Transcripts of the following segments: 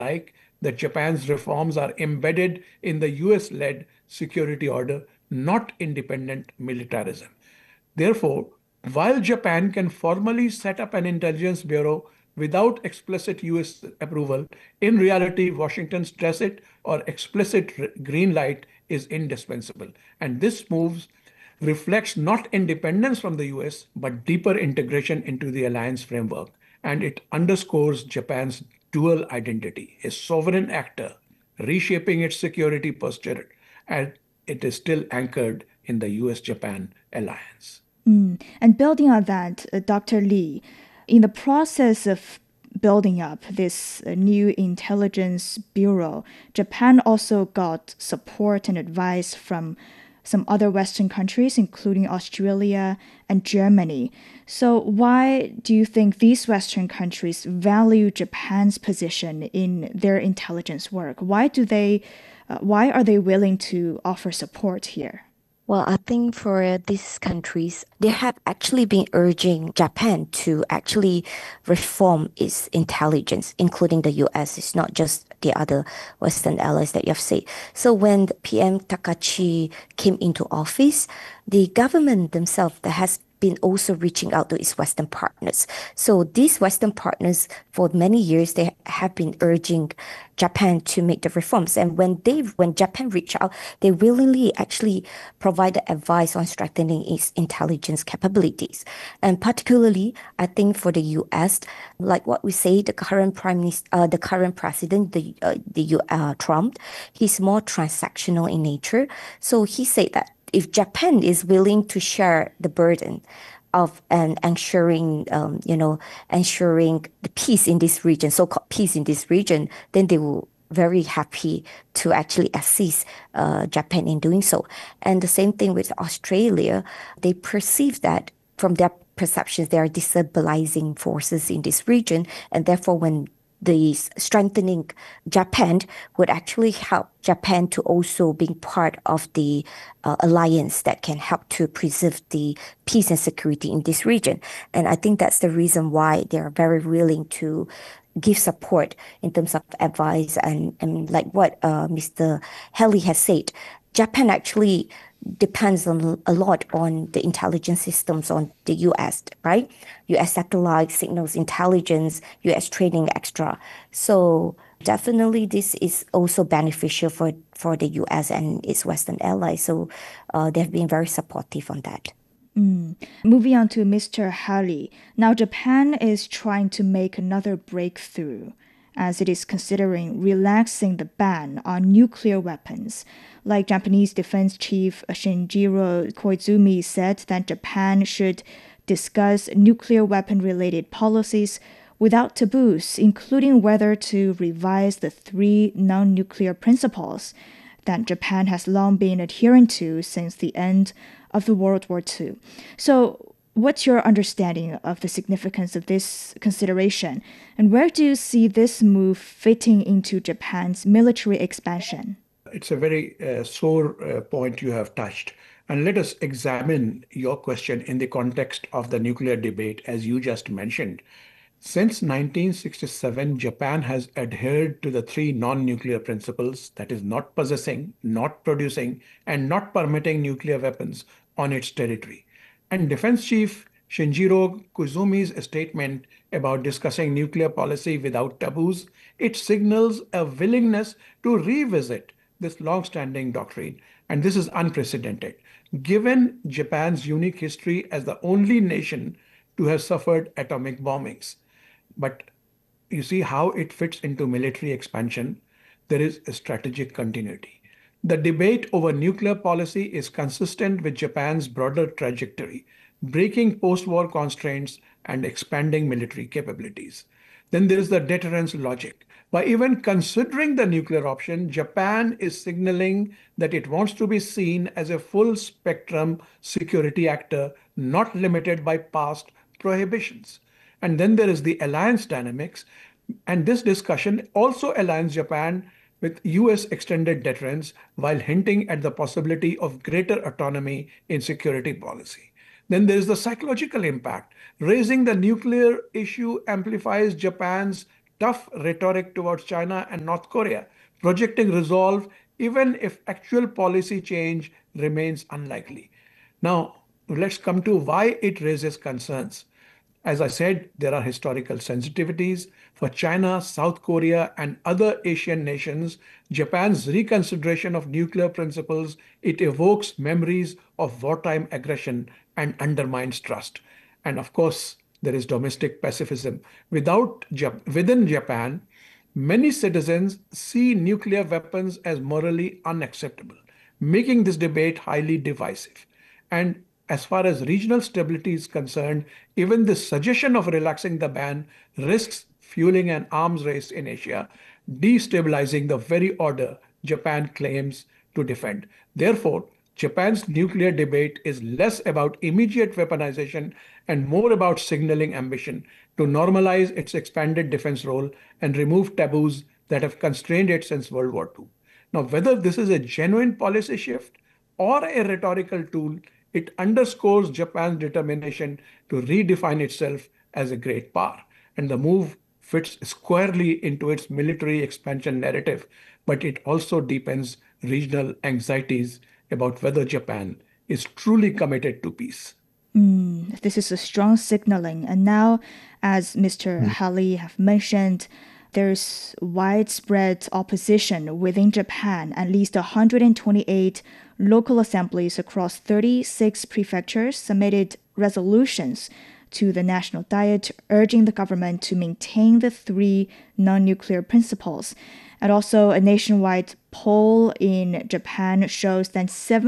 like that Japan's reforms are embedded in the US-led security order, not independent militarism. Therefore, while Japan can formally set up an intelligence bureau without explicit US approval, in reality, Washington's tacit or explicit green light is indispensable. And this move reflects not independence from the US, but deeper integration into the alliance framework. And it underscores Japan's dual identity, a sovereign actor reshaping its security posture, and it is still anchored in the US Japan alliance. And building on that, Dr. Lee, in the process of building up this new intelligence bureau, Japan also got support and advice from some other Western countries, including Australia and Germany. So, why do you think these Western countries value Japan's position in their intelligence work? Why are they willing to offer support here? Well, I think for these countries, they have actually been urging Japan to actually reform its intelligence, including the US. It's not just the other Western allies that you have said. So when PM Takachi came into office, the government themselves that has been also reaching out to its Western partners. So these Western partners, for many years, they have been urging Japan to make the reforms. And when Japan reached out, they willingly actually provided advice on strengthening its intelligence capabilities. And particularly, I think for the US, like what we say, the current the current president, Trump, he's more transactional in nature. So he said that if Japan is willing to share the burden of and ensuring the peace in this region, so-called peace in this region, then they will very happy to actually assist Japan in doing so. And the same thing with Australia, they perceive that from their perceptions, they are destabilizing forces in this region, and therefore when the strengthening Japan would actually help Japan to also being part of the alliance that can help to preserve the peace and security in this region. And I think that's the reason why they are very willing to give support in terms of advice and like what Mr. Haley has said. Japan actually depends on a lot on the intelligence systems on the US, right? US satellite signals intelligence, US training extra. So definitely this is also beneficial for the US and its Western allies. So they've been very supportive on that. Moving on to Mr. Halley. Now, Japan is trying to make another breakthrough as it is considering relaxing the ban on nuclear weapons. Like Japanese Defense Chief Shinjiro Koizumi said that Japan should discuss nuclear weapon-related policies without taboos, including whether to revise the three non-nuclear principles that Japan has long been adhering to since the end of the World War II. So, what's your understanding of the significance of this consideration, and where do you see this move fitting into Japan's military expansion? It's a very sore point you have touched. And let us examine your question in the context of the nuclear debate, as you just mentioned. Since 1967, Japan has adhered to the three non-nuclear principles, that is, not possessing, not producing, and not permitting nuclear weapons on its territory. And Defense Chief Shinjiro Koizumi's statement about discussing nuclear policy without taboos, it signals a willingness to revisit this long-standing doctrine. And this is unprecedented, given Japan's unique history as the only nation to have suffered atomic bombings. But you see how it fits into military expansion. There is a strategic continuity. The debate over nuclear policy is consistent with Japan's broader trajectory, breaking post-war constraints and expanding military capabilities. Then there is the deterrence logic. By even considering the nuclear option, Japan is signaling that it wants to be seen as a full spectrum security actor, not limited by past prohibitions. And then there is the alliance dynamics. And this discussion also aligns Japan with US extended deterrence while hinting at the possibility of greater autonomy in security policy. Then there is the psychological impact. Raising the nuclear issue amplifies Japan's tough rhetoric towards China and North Korea, projecting resolve even if actual policy change remains unlikely. Now, let's come to why it raises concerns. As I said, there are historical sensitivities. For China, South Korea, and other Asian nations, Japan's reconsideration of nuclear principles, it evokes memories of wartime aggression and undermines trust. And of course, there is domestic pacifism. Within Japan, many citizens see nuclear weapons as morally unacceptable, making this debate highly divisive. And as far as regional stability is concerned, even the suggestion of relaxing the ban risks fueling an arms race in Asia, destabilizing the very order Japan claims to defend. Therefore, Japan's nuclear debate is less about immediate weaponization and more about signaling ambition to normalize its expanded defense role and remove taboos that have constrained it since World War II. Now, whether this is a genuine policy shift or a rhetorical tool, it underscores Japan's determination to redefine itself as a great power. And the move fits squarely into its military expansion narrative, but it also deepens regional anxieties about whether Japan is truly committed to peace. This is a strong signaling. And now, as Mr. Halley have mentioned, there's widespread opposition within Japan. At least 128 local assemblies across 36 prefectures submitted resolutions to the National Diet urging the government to maintain the three non-nuclear principles. And also, a nationwide poll in Japan shows that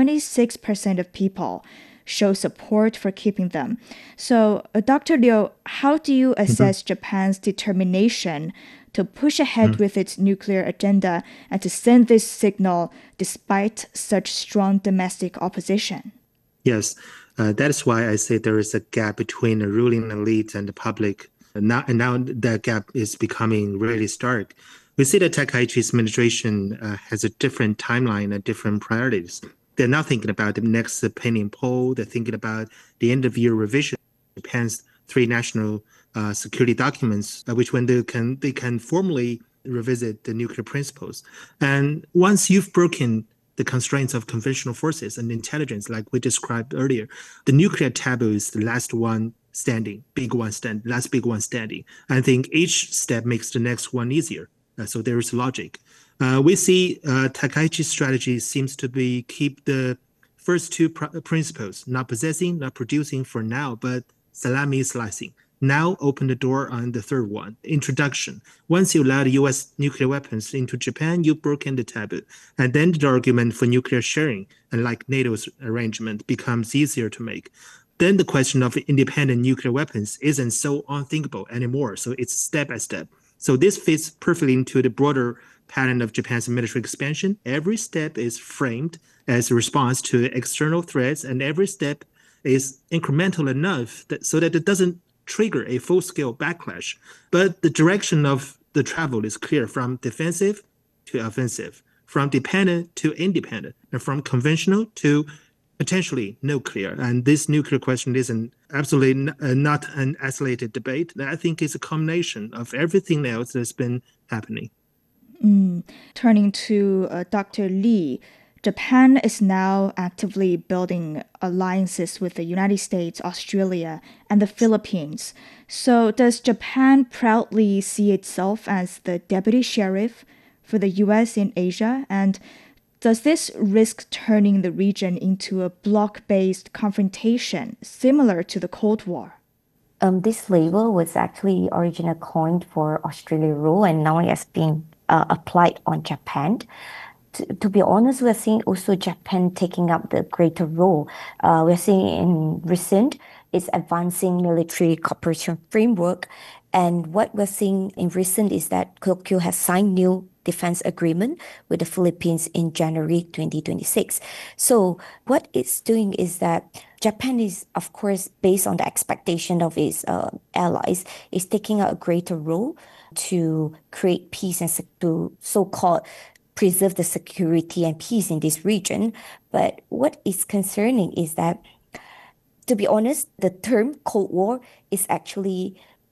76% of people show support for keeping them. So, Dr. Liu, how do you assess Japan's determination to push ahead with its nuclear agenda and to send this signal despite such strong domestic opposition? Yes, that is why I say there is a gap between the ruling elite and the public. And now that gap is becoming really stark. We see that Takaichi's administration has a different timeline and different priorities. They're not thinking about the next opinion poll. They're thinking about the end-of-year revision, Japan's three national security documents, which when they can formally revisit the nuclear principles. And once you've broken the constraints of conventional forces and intelligence, like we described earlier, the nuclear taboo is the last one standing, last big one standing. I think each step makes the next one easier. So there is logic. We see Takaichi's strategy seems to be keep the first two principles, not possessing, not producing for now, but salami slicing. Now open the door on the third one, introduction. Once you allow the U.S. nuclear weapons into Japan, you've broken the taboo. And then the argument for nuclear sharing, and like NATO's arrangement, becomes easier to make. Then the question of independent nuclear weapons isn't so unthinkable anymore. So it's step by step. So this fits perfectly into the broader pattern of Japan's military expansion. Every step is framed as a response to external threats, and every step is incremental enough so that it doesn't trigger a full-scale backlash. But the direction of the travel is clear, from defensive to offensive, from dependent to independent, and from conventional to potentially nuclear. And this nuclear question isn't absolutely not an isolated debate. I think it's a combination of everything else that's been happening. Turning to Dr. Lee, Japan is now actively building alliances with the United States, Australia, and the Philippines. So does Japan proudly see itself as the deputy sheriff for the U.S. in Asia? And does this risk turning the region into a bloc-based confrontation similar to the Cold War? This label was actually originally coined for Australia rule, and now it has been applied on Japan. To be honest, we're seeing also Japan taking up the greater role. We're seeing in recent, it's advancing military cooperation framework. And what we're seeing in recent is that Tokyo has signed new defense agreement with the Philippines in January 2026. So what it's doing is that Japan is, of course, based on the expectation of its allies, is taking a greater role to create peace and to so-called preserve the security and peace in this region. But what is concerning is that, to be honest, the term Cold War is actually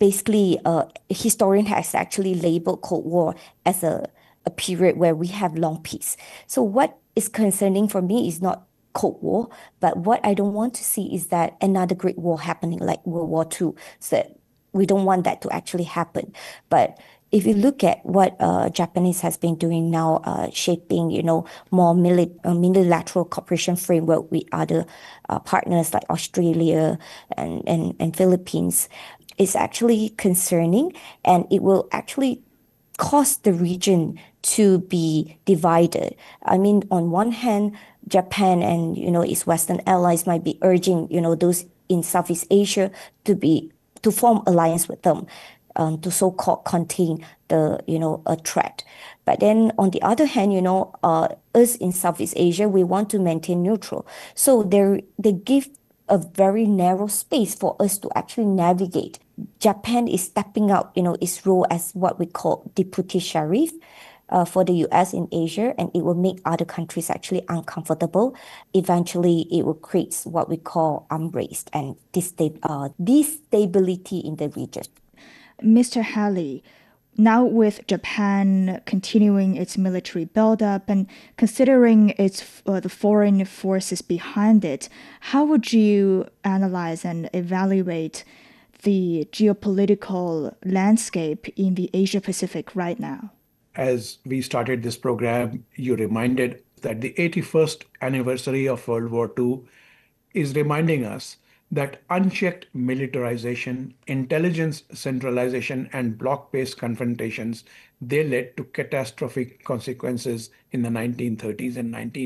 basically, a historian has actually labeled Cold War as a period where we have long peace. So what is concerning for me is not Cold War, but what I don't want to see is that another Great War happening like World War II. So we don't want that to actually happen. But if you look at what Japanese has been doing now, shaping, more multilateral cooperation framework with other partners like Australia and Philippines, is actually concerning, and it will actually cause the region to be divided. I mean, on one hand, Japan and its Western allies might be urging those in Southeast Asia to form alliance with them, to so-called contain a threat. But then on the other hand, us in Southeast Asia, we want to maintain neutral. So they give a very narrow space for us to actually navigate. Japan is stepping out, its role as what we call deputy sheriff for the US in Asia, and it will make other countries actually uncomfortable. Eventually, it will create what we call unrest and destability in the region. Mr. Halley, now with Japan continuing its military buildup and considering the foreign forces behind it, how would you analyze and evaluate the geopolitical landscape in the Asia Pacific right now? As we started this program, you reminded that the 81st anniversary of World War II is reminding us that unchecked militarization, intelligence centralization, and bloc-based confrontations, they led to catastrophic consequences in the 1930s and 1940s.